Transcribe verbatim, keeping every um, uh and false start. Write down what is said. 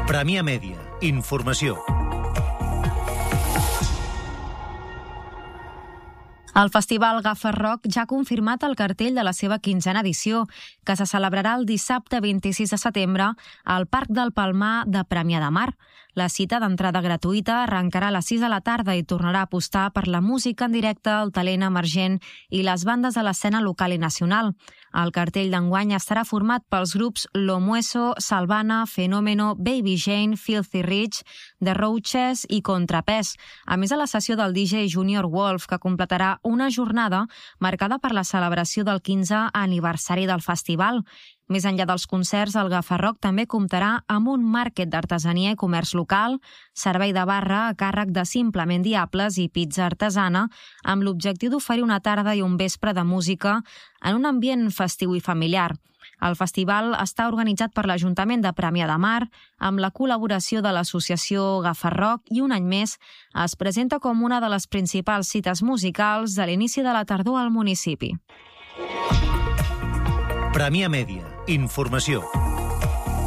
Premià Mèdia. Informació. El Festival Gaffer Rock ja ha confirmat el cartell de la seva quinzena edició, que se celebrarà el dissabte vint-i-sis de setembre al Parc del Palmar de Premià de Mar. La cita d'entrada gratuïta arrencarà a les sis de la tarda i tornarà a apostar per la música en directe, el talent emergent i les bandes de l'escena local i nacional. El cartell d'enguany estarà format pels grups Lo Mueso, Salvana, Fenómeno, Baby Jane, Filthy Rich, The Roaches i Contrapès, a més de la sessió del D J Junior Wolf, que completarà una jornada marcada per la celebració del quinzè aniversari del festival. Més enllà dels concerts, el Gaffer Rock també comptarà amb un màrquet d'artesania i comerç local, servei de barra a càrrec de Simplement Diables i pizza artesana, amb l'objectiu d'oferir una tarda i un vespre de música en un ambient festiu i familiar. El festival està organitzat per l'Ajuntament de Premià de Mar, amb la col·laboració de l'associació Gaffer Rock, i un any més es presenta com una de les principals cites musicals de l'inici de la tardor al municipi. Premià Mèdia. Informació.